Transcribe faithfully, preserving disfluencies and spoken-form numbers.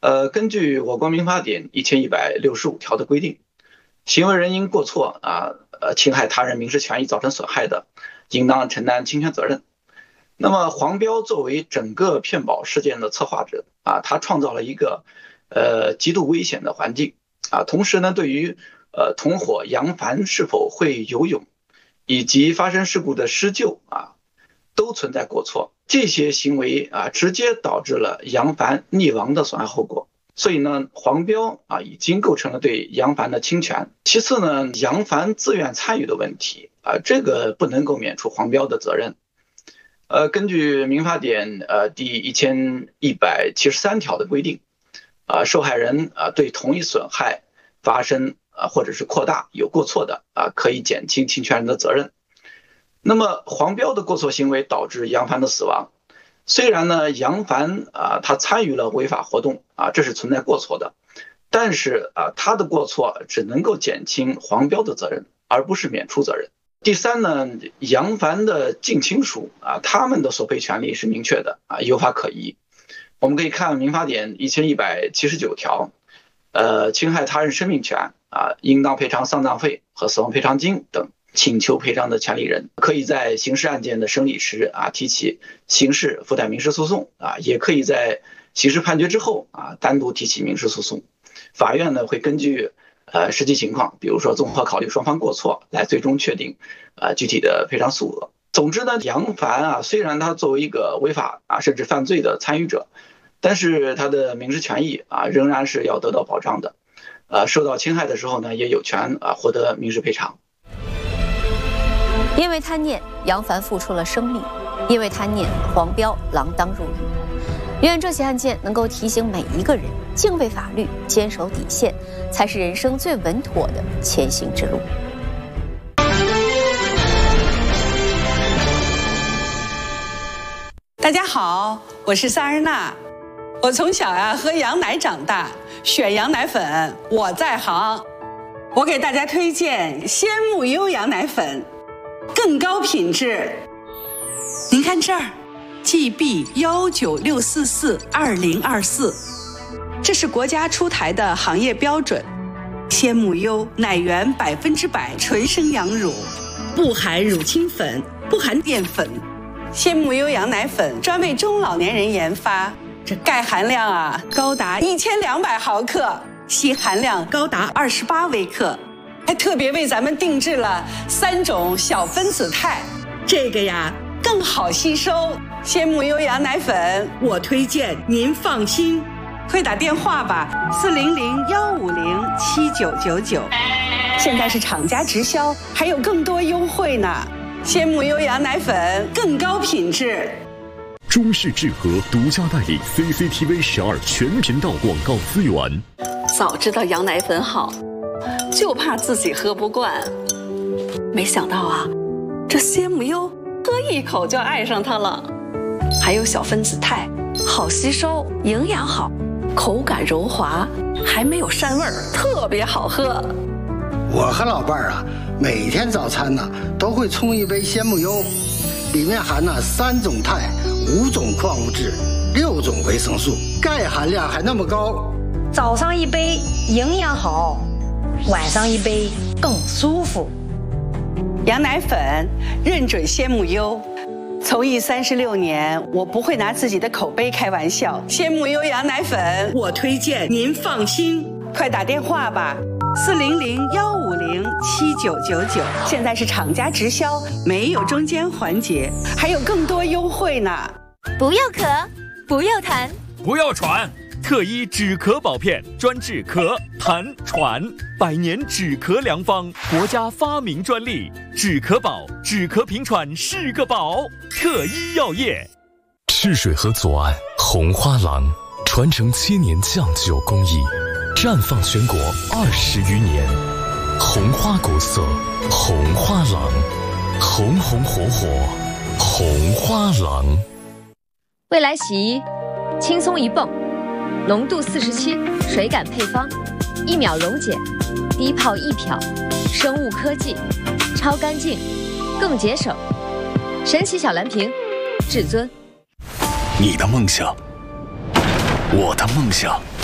呃，根据我国民法典一千一百六十五条的规定，行为人因过错啊，呃，侵害他人民事权益造成损害的，应当承担侵权责任。那么黄彪作为整个骗保事件的策划者啊，他创造了一个呃极度危险的环境啊，同时呢，对于呃同伙杨帆是否会游泳，以及发生事故的施救啊，都存在过错。这些行为啊，直接导致了杨帆溺亡的损害后果。所以呢，黄彪啊已经构成了对杨帆的侵权。其次呢，杨帆自愿参与的问题啊，这个不能够免除黄彪的责任。呃，根据民法典呃第一千一百七十三条的规定，啊，受害人啊对同一损害发生啊或者是扩大有过错的啊，可以减轻侵权人的责任。那么黄彪的过错行为导致杨帆的死亡，虽然呢杨帆啊他参与了违法活动啊，这是存在过错的，但是啊他的过错只能够减轻黄彪的责任，而不是免除责任。第三呢，杨帆的近亲属啊，他们的索赔权利是明确的啊，有法可依。我们可以看民法典一千一百七十九条，呃，侵害他人生命权啊，应当赔偿丧葬费和死亡赔偿金等请求赔偿的权利人，可以在刑事案件的审理时啊提起刑事附带民事诉讼啊，也可以在刑事判决之后啊单独提起民事诉讼。法院呢会根据呃实际情况，比如说综合考虑双方过错，来最终确定呃具体的赔偿数额。总之呢，杨帆啊，虽然他作为一个违法啊甚至犯罪的参与者，但是他的民事权益啊仍然是要得到保障的。呃，受到侵害的时候呢，也有权啊获得民事赔偿。 因为贪念，杨帆付出了生命；因为贪念，黄彪锒铛入狱。愿这起案件能够提醒每一个人，敬畏法律，坚守底线，才是人生最稳妥的前行之路。 大家好，我是萨日娜。我从小呀喝羊奶长大，选羊奶粉我在行。我给大家推荐鲜木优羊奶粉，更高品质。您看这儿 ，G B 幺九六四四二零二四，这是国家出台的行业标准。鲜木优奶源百分之百纯生羊乳，不含乳清粉，不含淀粉。鲜木优羊奶粉专为中老年人研发，这钙含量啊高达一千两百毫克，硒含量高达二十八微克，还特别为咱们定制了三种小分子肽，这个呀更好吸收。鲜木优羊奶粉，我推荐您放心，快打电话吧，四零零幺五零七九九九。现在是厂家直销，还有更多优惠呢。鲜木优羊奶粉更高品质。 中视智和独家代理 C C T V 十二全频道广告资源。 早知道羊奶粉好，就怕自己喝不惯。没想到啊，这鲜木优喝一口就爱上它了。还有小分子肽，好吸收，营养好，口感柔滑，还没有膻味儿，特别好喝。 我和老伴儿啊，每天早餐呢都会冲一杯鲜木优，里面含了三种肽、五种矿物质、六种维生素，钙含量还那么高。 早上一杯营养好，晚上一杯更舒服。 羊奶粉认准鲜木优，从艺三十六年，我不会拿自己的口碑开玩笑。鲜木优羊奶粉，我推荐您放心，快打电话吧。四零零幺五零七九九九，现在是厂家直销，没有中间环节，还有更多优惠呢。 不要咳，不要痰， 不要喘，特医止咳保片专治咳、痰、喘，百年止咳良方，国家发明专利，止咳宝，止咳平喘是个宝。特医药业。 赤水河左岸红花廊，传承千年酱酒工艺。绽放全国二十余年，红花国色，红花廊，红红火火，红花廊。 未来洗衣，轻松一泵，浓度四十七，水感配方，一秒溶解，低泡一漂，生物科技，超干净，更节省。神奇小蓝瓶，至尊。 你的梦想，我的梦想。